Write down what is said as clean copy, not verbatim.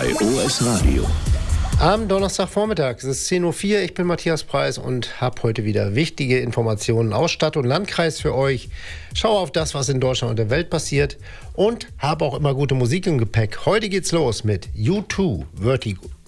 bei OS Radio. Am Donnerstagvormittag, es ist 10:04 Uhr, ich bin Matthias Preis und habe heute wieder wichtige Informationen aus Stadt und Landkreis für euch. Schaue auf das, was in Deutschland und der Welt passiert und habe auch immer gute Musik im Gepäck. Heute geht's los mit U2 Vertigo.